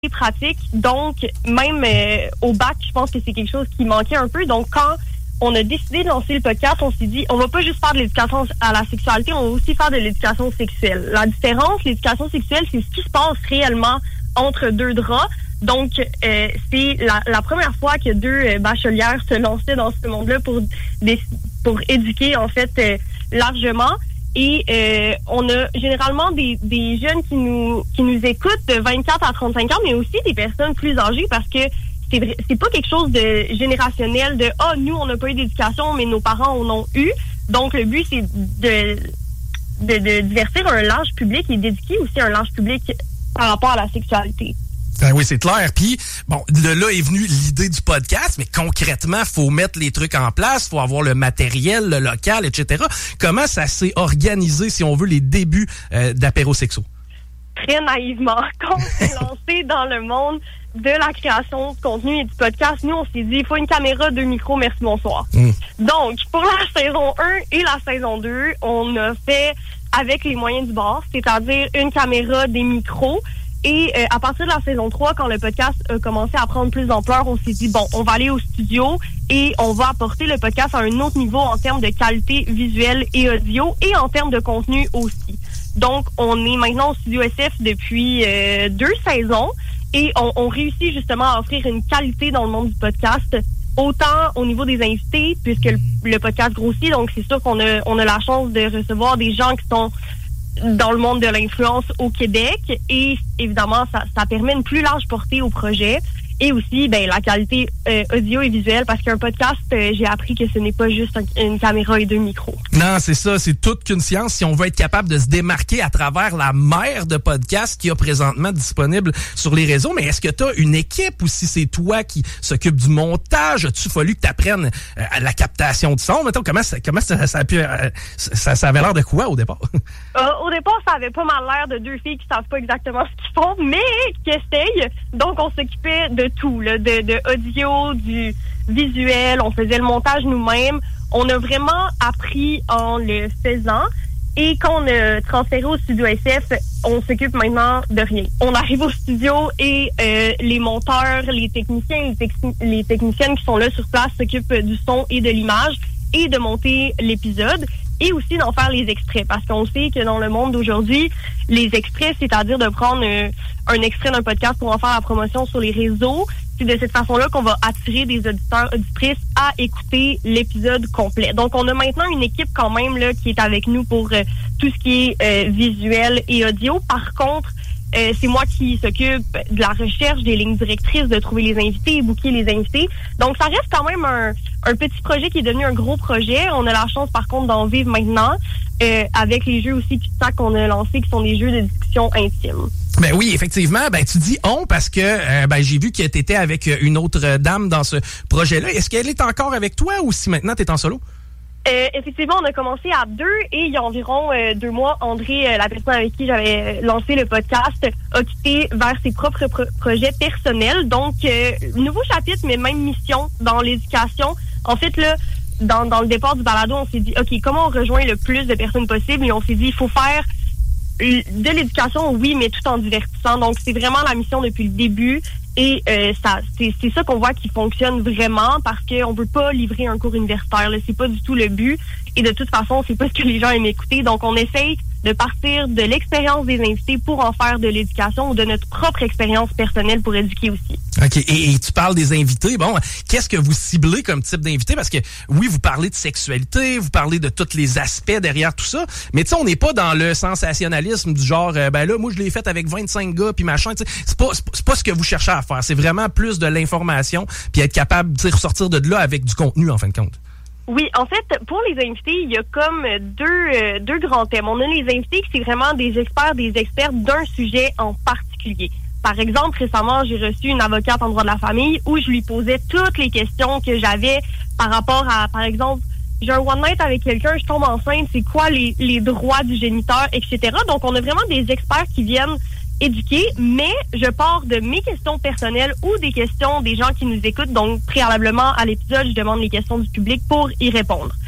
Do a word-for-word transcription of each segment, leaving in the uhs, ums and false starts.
pratique. Donc, même euh, au bac, je pense que c'est quelque chose qui manquait un peu. Donc, quand on a décidé de lancer le podcast, on s'est dit, on va pas juste faire de l'éducation à la sexualité, on va aussi faire de l'éducation sexuelle. La différence, l'éducation sexuelle, c'est ce qui se passe réellement entre deux draps. Donc, euh, c'est la, la première fois que deux euh, bachelières se lançaient dans ce monde-là pour des, pour éduquer, en fait, euh, largement. Et euh, on a généralement des, des jeunes qui nous qui nous écoutent de vingt-quatre à trente-cinq ans, mais aussi des personnes plus âgées, parce que c'est vrai, c'est pas quelque chose de générationnel de ah, nous on n'a pas eu d'éducation mais nos parents en ont eu. Donc le but c'est de de, de divertir un large public et d'éduquer aussi un large public par rapport à la sexualité. Ben oui, c'est clair. Puis, bon, de là est venue l'idée du podcast, mais concrètement, faut mettre les trucs en place, faut avoir le matériel, le local, et cetera. Comment ça s'est organisé, si on veut, les débuts euh, d'Apéro Sexo? Très naïvement, quand on s'est lancé dans le monde de la création de contenu et du podcast, nous, on s'est dit, il faut une caméra, deux micros, merci, bonsoir. Mm. Donc, pour la saison un et la saison deux, on a fait avec les moyens du bord, c'est-à-dire une caméra, des micros. Et euh, à partir de la saison trois, quand le podcast a commencé à prendre plus d'ampleur, on s'est dit, bon, on va aller au studio et on va apporter le podcast à un autre niveau en termes de qualité visuelle et audio et en termes de contenu aussi. Donc, on est maintenant au Studio S F depuis euh, deux saisons et on, on réussit justement à offrir une qualité dans le monde du podcast, autant au niveau des invités, puisque le, le podcast grossit. Donc, c'est sûr qu'on a, on a la chance de recevoir des gens qui sont dans le monde de l'influence au Québec et évidemment ça, ça permet une plus large portée au projet et aussi ben la qualité euh, audio et visuelle, parce qu'un podcast euh, j'ai appris que ce n'est pas juste un, une caméra et deux micros. Non, c'est ça, c'est toute qu'une science si on veut être capable de se démarquer à travers la mer de podcasts qu'il y a présentement disponible sur les réseaux. Mais est-ce que tu as une équipe ou si c'est toi qui s'occupe du montage? As-tu fallu que tu apprennes euh, la captation de son? Mettons, comment ça, comment ça, ça a pu euh, ça, ça avait l'air de quoi au départ? Euh, au départ, ça avait pas mal l'air de deux filles qui savent pas exactement ce qu'ils font, mais qui essayent. Donc, on s'occupait de tout, là, de, de audio, du visuel, on faisait le montage nous-mêmes. On a vraiment appris en le faisant. Et quand on a transféré au Studio S F, on s'occupe maintenant de rien. On arrive au studio et euh, les monteurs, les techniciens, les, techni- les techniciennes qui sont là sur place s'occupent du son et de l'image et de monter l'épisode. Et aussi d'en faire les extraits, parce qu'on sait que dans le monde d'aujourd'hui, les extraits, c'est-à-dire de prendre euh, un extrait d'un podcast pour en faire la promotion sur les réseaux, c'est de cette façon-là qu'on va attirer des auditeurs, auditrices à écouter l'épisode complet. Donc, on a maintenant une équipe quand même là qui est avec nous pour euh, tout ce qui est euh, visuel et audio. Par contre, Euh, c'est moi qui s'occupe de la recherche, des lignes directrices, de trouver les invités et booker les invités. Donc, ça reste quand même un, un petit projet qui est devenu un gros projet. On a la chance, par contre, d'en vivre maintenant euh, avec les jeux aussi qu'on a lancés, qui sont des jeux de discussion intime. Ben oui, effectivement. Ben tu dis on parce que euh, ben j'ai vu que tu étais avec une autre dame dans ce projet-là. Est-ce qu'elle est encore avec toi ou si maintenant tu es en solo? Euh, effectivement, on a commencé à deux et il y a environ euh, deux mois, André, euh, la personne avec qui j'avais lancé le podcast, a quitté vers ses propres pro- projets personnels. Donc, euh, nouveau chapitre, mais même mission dans l'éducation. En fait, là, dans, dans le départ du balado, on s'est dit, OK, comment on rejoint le plus de personnes possible? Et on s'est dit, il faut faire de l'éducation, oui, mais tout en divertissant. Donc, c'est vraiment la mission depuis le début. Et euh, ça, c'est, c'est ça qu'on voit qui fonctionne vraiment, parce qu'on peut pas livrer un cours universitaire. Là, c'est pas du tout le but. Et de toute façon, c'est pas ce que les gens aiment écouter. Donc, on essaye de partir de l'expérience des invités pour en faire de l'éducation ou de notre propre expérience personnelle pour éduquer aussi. OK. Et, et tu parles des invités. Bon, qu'est-ce que vous ciblez comme type d'invité? Parce que oui, vous parlez de sexualité, vous parlez de tous les aspects derrière tout ça. Mais tu sais, on n'est pas dans le sensationnalisme du genre, euh, ben là, moi, je l'ai fait avec vingt-cinq gars puis machin. C'est pas, c'est pas ce que vous cherchez à faire. C'est vraiment plus de l'information puis être capable de ressortir de là avec du contenu, en fin de compte. Oui, en fait, pour les invités, il y a comme deux euh, deux grands thèmes. On a les invités qui c'est vraiment des experts, des experts d'un sujet en particulier. Par exemple, récemment, j'ai reçu une avocate en droit de la famille où je lui posais toutes les questions que j'avais par rapport à, par exemple, j'ai un one night avec quelqu'un, je tombe enceinte, c'est quoi les, les droits du géniteur, et cetera. Donc, on a vraiment des experts qui viennent éduquer, mais je pars de mes questions personnelles ou des questions des gens qui nous écoutent. Donc, préalablement à l'épisode, je demande les questions du public pour y répondre.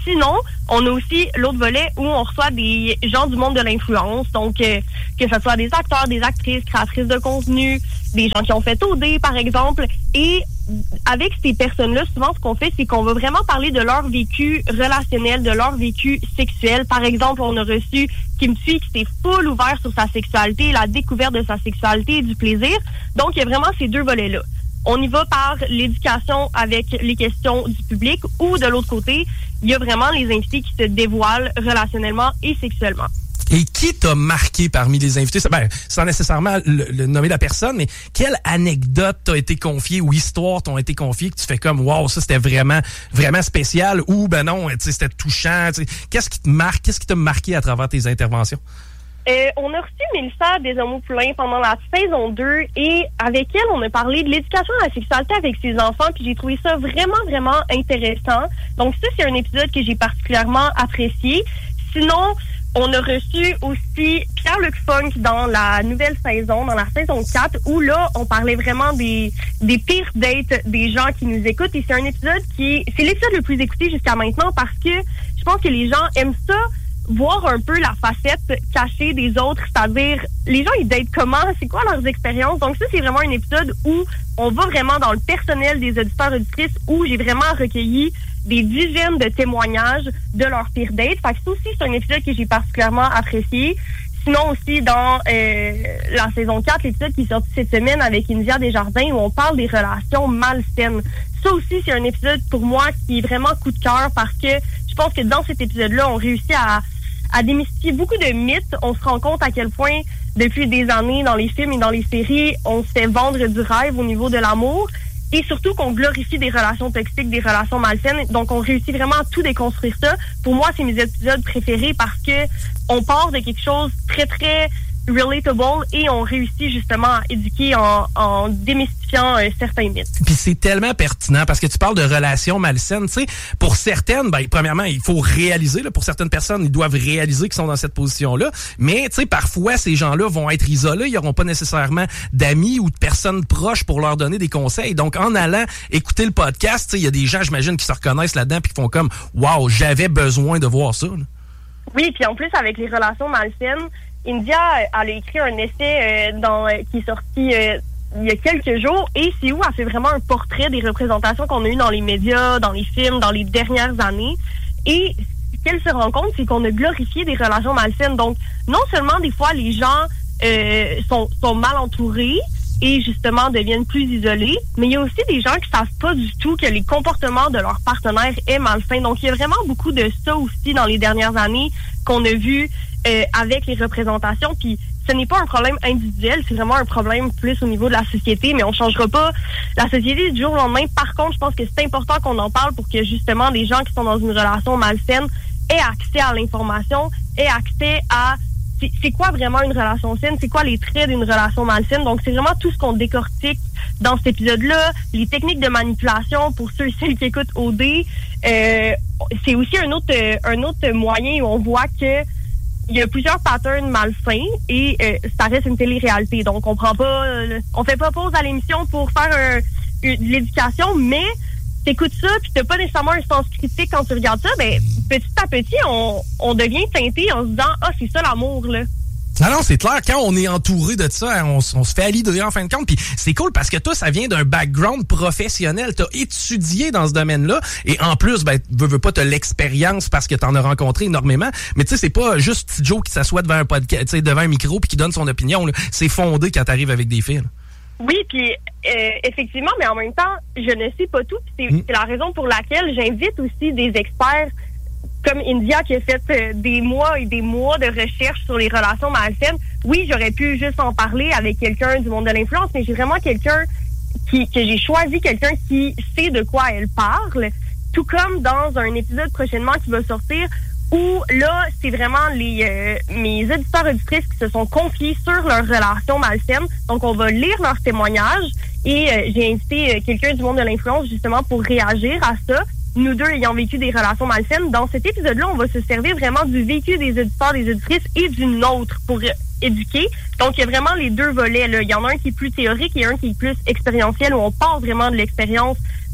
sinon, on a aussi l'autre volet où on reçoit des gens du monde de l'influence, donc euh, que ce soit des acteurs, des actrices, créatrices de contenu, des gens qui ont fait O D, par exemple. Et avec ces personnes-là, souvent, ce qu'on fait, c'est qu'on va vraiment parler de leur vécu relationnel, de leur vécu sexuel. Par exemple, on a reçu Kim Thuy qui s'est full ouvert sur sa sexualité, la découverte de sa sexualité et du plaisir. Donc, il y a vraiment ces deux volets-là. On y va par l'éducation avec les questions du public ou de l'autre côté, il y a vraiment les invités qui se dévoilent relationnellement et sexuellement. Et qui t'a marqué parmi les invités? Ben, sans nécessairement le, le nommer la personne, mais quelle anecdote t'a été confiée ou histoire t'ont été confiées que tu fais comme, wow, ça c'était vraiment, vraiment spécial ou ben non, tu sais, c'était touchant. T'sais. Qu'est-ce qui te marque? Qu'est-ce qui t'a marqué à travers tes interventions? Euh, on a reçu Mélissa Desormeaux-Poulain pendant la saison deux et avec elle, on a parlé de l'éducation à la sexualité avec ses enfants puis j'ai trouvé ça vraiment, vraiment intéressant. Donc ça, c'est un épisode que j'ai particulièrement apprécié. Sinon, on a reçu aussi Pierre-Luc Funk dans la nouvelle saison, dans la saison quatre, où là, on parlait vraiment des, des pires dates des gens qui nous écoutent et c'est un épisode qui est, c'est l'épisode le plus écouté jusqu'à maintenant parce que je pense que les gens aiment ça, voir un peu la facette cachée des autres, c'est-à-dire les gens ils datent comment, c'est quoi leurs expériences. Donc ça c'est vraiment un épisode où on va vraiment dans le personnel des auditeurs auditrices où j'ai vraiment recueilli des dizaines de témoignages de leurs pires dates. Fait que ça aussi c'est un épisode que j'ai particulièrement apprécié. Sinon aussi dans euh, la saison quatre, l'épisode qui est sorti cette semaine avec India Desjardins où on parle des relations malsaines. Ça aussi c'est un épisode pour moi qui est vraiment coup de cœur parce que je pense que dans cet épisode-là, on réussit à à démystifier beaucoup de mythes. On se rend compte à quel point, depuis des années, dans les films et dans les séries, on se fait vendre du rêve au niveau de l'amour et surtout qu'on glorifie des relations toxiques, des relations malsaines. Donc, on réussit vraiment à tout déconstruire ça. Pour moi, c'est mes épisodes préférés parce que on part de quelque chose très, très relatable et on réussit justement à éduquer en, en démystifiant euh, certains mythes. Puis c'est tellement pertinent parce que tu parles de relations malsaines, tu sais, pour certaines, ben premièrement, il faut réaliser là, pour certaines personnes, ils doivent réaliser qu'ils sont dans cette position-là, mais tu sais parfois ces gens-là vont être isolés, ils n'auront pas nécessairement d'amis ou de personnes proches pour leur donner des conseils. Donc en allant écouter le podcast, tu sais, il y a des gens, j'imagine, qui se reconnaissent là-dedans puis qui font comme waouh, j'avais besoin de voir ça. Là. Oui, puis en plus avec les relations malsaines, India, elle a écrit un essai euh, dans, euh, qui est sorti euh, il y a quelques jours et c'est où elle fait vraiment un portrait des représentations qu'on a eues dans les médias, dans les films, dans les dernières années. Et ce qu'elle se rend compte, c'est qu'on a glorifié des relations malsaines. Donc, non seulement des fois les gens euh, sont, sont mal entourés et justement deviennent plus isolés, mais il y a aussi des gens qui savent pas du tout que les comportements de leur partenaire est malsain. Donc, il y a vraiment beaucoup de ça aussi dans les dernières années qu'on a vu euh, avec les représentations. Puis, ce n'est pas un problème individuel, c'est vraiment un problème plus au niveau de la société, mais on changera pas la société du jour au lendemain. Par contre, je pense que c'est important qu'on en parle pour que justement les gens qui sont dans une relation malsaine aient accès à l'information, aient accès à c'est, c'est quoi vraiment une relation saine, c'est quoi les traits d'une relation malsaine. Donc, c'est vraiment tout ce qu'on décortique dans cet épisode-là, les techniques de manipulation pour ceux et celles qui écoutent O D. Euh, c'est aussi un autre, un autre moyen où on voit que il y a plusieurs patterns malsains et euh, ça reste une télé-réalité. Donc, on prend pas, euh, on fait pas pause à l'émission pour faire un, une, de l'éducation, mais t'écoutes ça puis t'as pas nécessairement un sens critique quand tu regardes ça, ben petit à petit, on, on devient teinté en se disant « Ah, c'est ça l'amour, là ». Non, non, c'est clair. Quand on est entouré de ça, on, on se fait alidrer en fin de compte. Puis c'est cool parce que toi, ça vient d'un background professionnel. T'as étudié dans ce domaine-là. Et en plus, ben, veux, veux pas, t'as l'expérience parce que t'en as rencontré énormément. Mais tu sais, c'est pas juste petit Joe qui s'assoit devant un podcast, tu sais, devant un micro puis qui donne son opinion, là. C'est fondé quand t'arrives avec des filles, là. Oui, puis euh, effectivement, mais en même temps, je ne sais pas tout. C'est, mmh. c'est la raison pour laquelle j'invite aussi des experts comme India qui a fait euh, des mois et des mois de recherche sur les relations malsaines. Oui, j'aurais pu juste en parler avec quelqu'un du monde de l'influence, mais j'ai vraiment quelqu'un qui que j'ai choisi, quelqu'un qui sait de quoi elle parle. Tout comme dans un épisode prochainement qui va sortir où là, c'est vraiment les euh, mes auditeurs auditrices qui se sont confiés sur leurs relations malsaines. Donc, on va lire leurs témoignages et euh, j'ai invité euh, quelqu'un du monde de l'influence justement pour réagir à ça. Nous deux ayant vécu des relations malsaines, dans cet épisode-là, on va se servir vraiment du vécu des auditeurs, des auditrices et du nôtre pour euh, éduquer. Donc, il y a vraiment les deux volets, là. Il y en a un qui est plus théorique et un qui est plus expérientiel où on part vraiment de l'expérience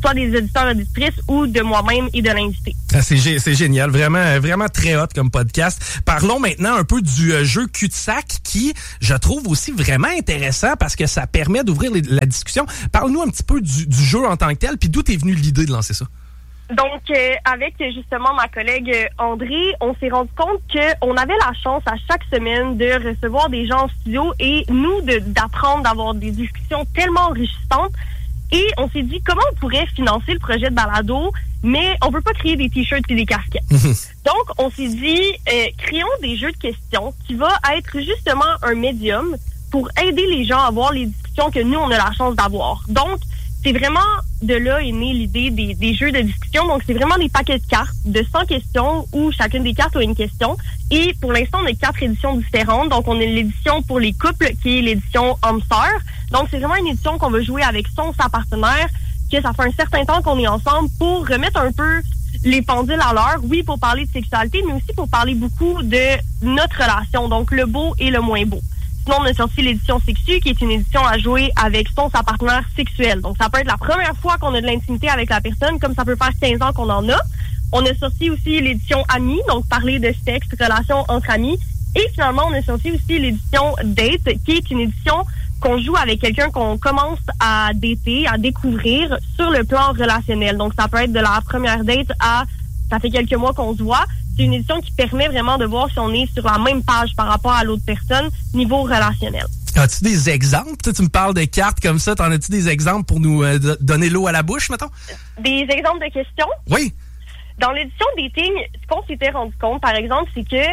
soit des auditeurs auditrices ou de moi-même et de l'invité. Ah, c'est, c'est génial, vraiment, vraiment très hot comme podcast. Parlons maintenant un peu du euh, jeu cul-de-sac qui, je trouve aussi vraiment intéressant parce que ça permet d'ouvrir les, la discussion. Parle-nous un petit peu du, du jeu en tant que tel, puis d'où est venue l'idée de lancer ça? Donc, euh, avec justement ma collègue André, on s'est rendu compte qu'on avait la chance à chaque semaine de recevoir des gens en studio et nous de, d'apprendre, d'avoir des discussions tellement enrichissantes. Et on s'est dit, comment on pourrait financer le projet de balado, mais on veut pas créer des t-shirts et des casquettes. Donc, on s'est dit, euh, créons des jeux de questions qui va être justement un médium pour aider les gens à avoir les discussions que nous, on a la chance d'avoir. Donc, c'est vraiment de là est née l'idée des, des jeux de discussion. Donc, c'est vraiment des paquets de cartes de cent questions où chacune des cartes a une question. Et pour l'instant, on a quatre éditions différentes. Donc, on a l'édition pour les couples qui est l'édition homme-sœur. Donc, c'est vraiment une édition qu'on va jouer avec son sa partenaire, que ça fait un certain temps qu'on est ensemble pour remettre un peu les pendules à l'heure. Oui, pour parler de sexualité, mais aussi pour parler beaucoup de notre relation. Donc, le beau et le moins beau. Sinon, on a sorti l'édition Sexu, qui est une édition à jouer avec son sa partenaire sexuel. Donc, ça peut être la première fois qu'on a de l'intimité avec la personne, comme ça peut faire quinze ans qu'on en a. On a sorti aussi l'édition Amis, donc parler de sexe, relations entre amis. Et finalement, on a sorti aussi l'édition Date, qui est une édition qu'on joue avec quelqu'un qu'on commence à dater, à découvrir sur le plan relationnel. Donc, ça peut être de la première date à ça fait quelques mois qu'on se voit. C'est une édition qui permet vraiment de voir si on est sur la même page par rapport à l'autre personne, niveau relationnel. As-tu des exemples? Tu, tu me parles de cartes comme ça. T'en as-tu des exemples pour nous euh, donner l'eau à la bouche, mettons? Des exemples de questions? Oui. Dans l'édition dating, ce qu'on s'était rendu compte, par exemple, c'est que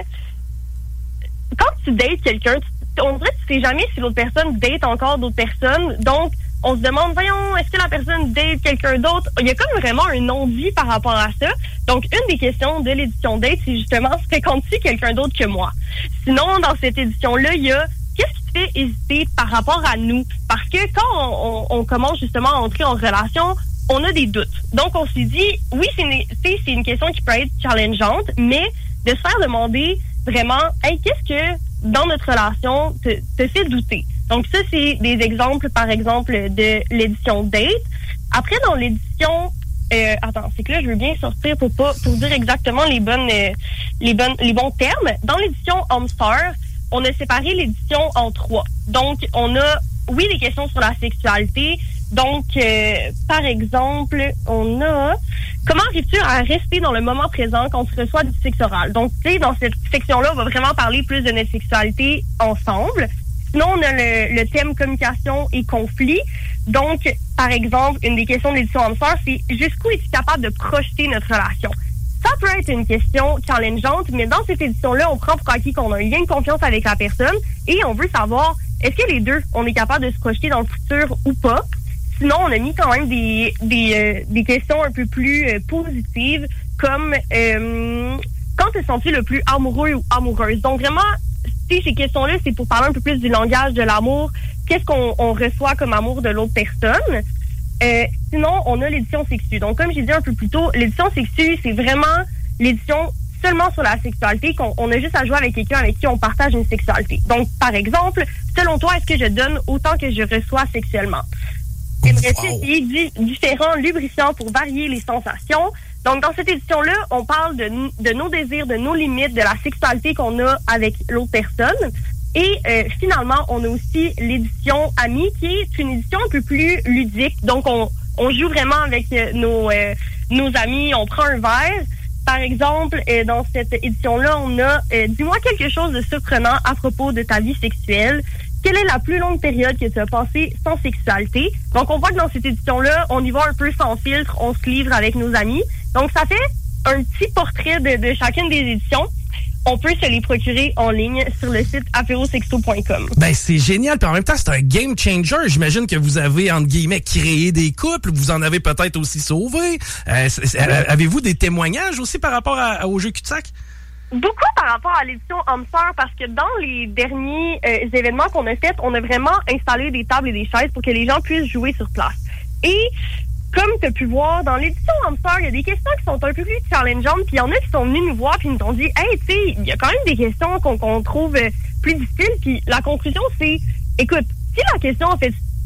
quand tu dates quelqu'un, tu, on dirait que tu sais jamais si l'autre personne date encore d'autres personnes. Donc, on se demande, voyons, est-ce que la personne date quelqu'un d'autre? Il y a comme vraiment un non-dit par rapport à ça. Donc, une des questions de l'édition date, c'est justement, fréquentes-tu quelqu'un d'autre que moi? Sinon, dans cette édition-là, il y a qu'est-ce qui te fait hésiter par rapport à nous? Parce que quand on, on, on commence justement à entrer en relation, on a des doutes. Donc, on s'est dit, oui, c'est une, c'est une question qui peut être challengeante, mais de se faire demander vraiment, hey, qu'est-ce que dans notre relation te, te fait douter? Donc, ça, c'est des exemples, par exemple, de l'édition Date. Après, dans l'édition... Euh, attends, c'est que là, je veux bien sortir pour pas pour dire exactement les bonnes, euh, les bonnes, les bons termes. Dans l'édition Homme-Sœur, on a séparé l'édition en trois. Donc, on a, oui, des questions sur la sexualité. Donc, euh, par exemple, on a... Comment arrives-tu à rester dans le moment présent quand tu reçois du sexe oral? Donc, tu sais, dans cette section-là, on va vraiment parler plus de notre sexualité ensemble. Sinon, on a le, le thème communication et conflit. Donc, par exemple, une des questions de l'édition Homme-Sœur, c'est jusqu'où es-tu capable de projeter notre relation? Ça peut être une question challengeante, mais dans cette édition-là, on prend pour acquis qu'on a un lien de confiance avec la personne et on veut savoir, est-ce que les deux, on est capable de se projeter dans le futur ou pas? Sinon, on a mis quand même des, des, euh, des questions un peu plus euh, positives, comme euh, quand te sens-tu le plus amoureux ou amoureuse? Donc, vraiment, ces questions-là, c'est pour parler un peu plus du langage de l'amour. Qu'est-ce qu'on on reçoit comme amour de l'autre personne? Euh, sinon, on a l'édition Sexu. Donc, comme j'ai dit un peu plus tôt, l'édition Sexu, c'est vraiment l'édition seulement sur la sexualité, qu'on on a juste à jouer avec quelqu'un avec qui on partage une sexualité. Donc, par exemple, selon toi, est-ce que je donne autant que je reçois sexuellement? J'aimerais essayer di- différents lubrifiants pour varier les sensations. Donc, dans cette édition-là, on parle de, de nos désirs, de nos limites, de la sexualité qu'on a avec l'autre personne. Et euh, finalement, on a aussi l'édition Amis, qui est une édition un peu plus ludique. Donc, on, on joue vraiment avec euh, nos, euh, nos amis, on prend un verre. Par exemple, euh, dans cette édition-là, on a euh, « Dis-moi quelque chose de surprenant à propos de ta vie sexuelle. Quelle est la plus longue période que tu as passée sans sexualité? » Donc, on voit que dans cette édition-là, on y va un peu sans filtre, on se livre avec nos amis. Donc, ça fait un petit portrait de, de chacune des éditions. On peut se les procurer en ligne sur le site apérosexto point com. Ben, c'est génial. Puis en même temps, c'est un game changer. J'imagine que vous avez, entre guillemets, créé des couples. Vous en avez peut-être aussi sauvé. Euh, c'est, c'est, avez-vous des témoignages aussi par rapport à, au jeu cul-de-sac? Beaucoup par rapport à l'édition Homme-Sœur, parce que dans les derniers euh, événements qu'on a faits, on a vraiment installé des tables et des chaises pour que les gens puissent jouer sur place. Et comme tu as pu voir, dans l'édition Homme-Sœur, il y a des questions qui sont un peu plus challengeantes, puis il y en a qui sont venus nous voir puis nous ont dit « Hey, tu sais, il y a quand même des questions qu'on, qu'on trouve plus difficiles. » Puis la conclusion, c'est « Écoute, si la question, en fait,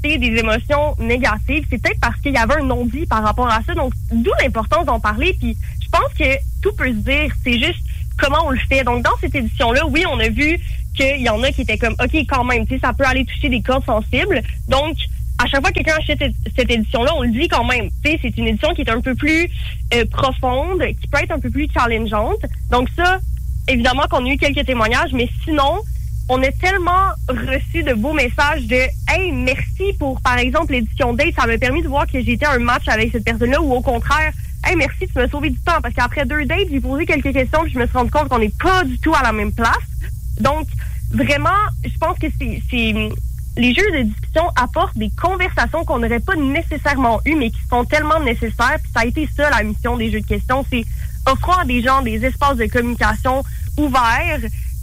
ressortir des émotions négatives, c'est peut-être parce qu'il y avait un non-dit par rapport à ça. Donc, d'où l'importance d'en parler. Puis, je pense que tout peut se dire. C'est juste comment on le fait. Donc, dans cette édition-là, oui, on a vu qu'il y en a qui étaient comme, OK, quand même, tu sais, ça peut aller toucher des cordes sensibles. Donc, à chaque fois que quelqu'un achète cette édition-là, on le dit quand même. Tu sais, c'est une édition qui est un peu plus euh, profonde, qui peut être un peu plus challengeante. Donc, ça, évidemment qu'on a eu quelques témoignages, mais sinon, on a tellement reçu de beaux messages de « Hey, merci pour, par exemple, l'édition Date, ça m'a permis de voir que j'étais un match avec cette personne-là » ou au contraire « Hey, merci, tu m'as sauvé du temps. » Parce qu'après deux dates, j'ai posé quelques questions et je me suis rendu compte qu'on n'est pas du tout à la même place. Donc, vraiment, je pense que c'est, c'est les jeux de discussion apportent des conversations qu'on n'aurait pas nécessairement eues, mais qui sont tellement nécessaires. Puis ça a été ça, la mission des jeux de questions, c'est offrir à des gens des espaces de communication ouverts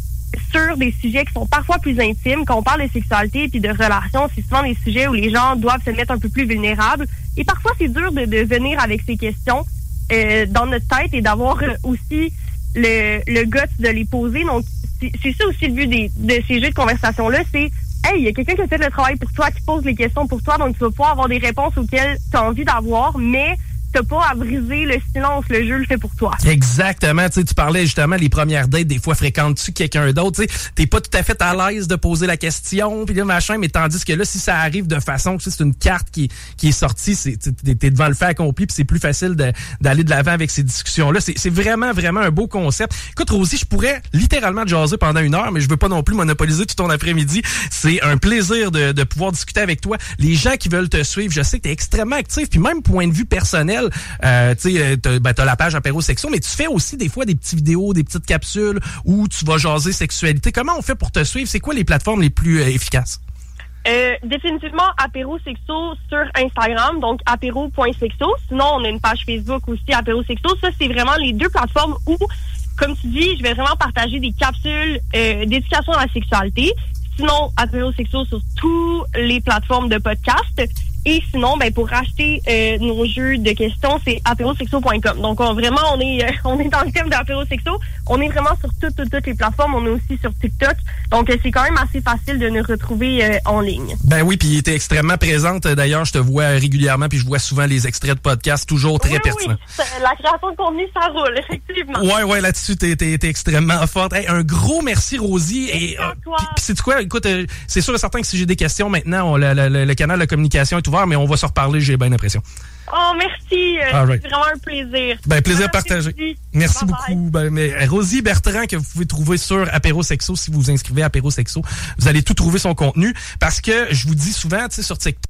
sur des sujets qui sont parfois plus intimes. Quand on parle de sexualité puis de relations, c'est souvent des sujets où les gens doivent se mettre un peu plus vulnérables. Et parfois, c'est dur de, de venir avec ces questions euh, dans notre tête et d'avoir aussi le, le guts de les poser. Donc, c'est, c'est ça aussi le but des, de ces jeux de conversation-là, c'est hey, il y a quelqu'un qui a fait le travail pour toi, qui pose les questions pour toi, donc tu vas pouvoir avoir des réponses auxquelles tu as envie d'avoir, mais t'as pas à briser le silence, le jeu le fait pour toi. Exactement, tu sais, tu parlais justement les premières dates, des fois fréquentes-tu quelqu'un d'autre, tu sais, t'es pas tout à fait à l'aise de poser la question, puis là, machin, mais tandis que là, si ça arrive de façon, tu sais, c'est une carte qui, qui est sortie, c'est, t'es, t'es devant le fait accompli, puis c'est plus facile de, d'aller de l'avant avec ces discussions-là. C'est, c'est vraiment, vraiment un beau concept. Écoute, Rosie, je pourrais littéralement jaser pendant une heure, mais je veux pas non plus monopoliser tout ton après-midi. C'est un plaisir de, de pouvoir discuter avec toi. Les gens qui veulent te suivre, je sais que t'es extrêmement actif, puis même point de vue personnel, Euh, tu sais, t'as, ben, t'as la page Apéro Sexo, mais tu fais aussi des fois des petites vidéos, des petites capsules où tu vas jaser sexualité. Comment on fait pour te suivre? C'est quoi les plateformes les plus euh, efficaces? Euh, définitivement Apéro Sexo sur Instagram, donc apéro point sexo. Sinon, on a une page Facebook aussi, Apéro Sexo. Ça, c'est vraiment les deux plateformes où, comme tu dis, je vais vraiment partager des capsules euh, d'éducation à la sexualité. Sinon, Apéro Sexo sur toutes les plateformes de podcast. Et sinon, ben pour racheter euh, nos jeux de questions, c'est apéro sexo point com. Donc on, vraiment, on est euh, on est dans le thème d'Apéro Sexo. On est vraiment sur toutes, toutes, toutes les plateformes. On est aussi sur TikTok. Donc euh, c'est quand même assez facile de nous retrouver euh, en ligne. Ben oui, puis t'es extrêmement présente. D'ailleurs, je te vois régulièrement, puis je vois souvent les extraits de podcasts, toujours très oui, pertinents. Oui, la création de contenu, ça roule, effectivement. Ouais, ouais, là-dessus, t'es, t'es, t'es extrêmement forte. Hey, un gros merci, Rosie. Et euh, puis c'est quoi? Écoute, euh, c'est sûr et certain que si j'ai des questions maintenant, on, le, le, le canal de communication est ouvert, mais on va se reparler, j'ai bien l'impression. Oh, merci. Euh, right. C'est vraiment un plaisir. Ben, plaisir partagé. Merci bye beaucoup. Bye. Ben, mais Rosie Bertrand, que vous pouvez trouver sur Apéro Sexo, si vous vous inscrivez à Apéro Sexo, vous allez tout trouver son contenu. Parce que je vous dis souvent, tu sais, sur TikTok.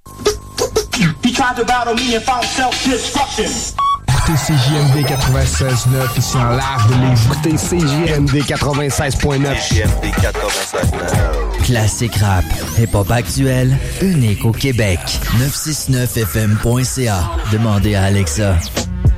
Écoutez C J M D quatre-vingt-seize neuf ici en live de les écoutez C J M D quatre-vingt-seize neuf. C J M D quatre-vingt-seize neuf. Classique rap, hip-hop actuel, unique au Québec. neuf cent soixante-neuf F M point C A. Demandez à Alexa.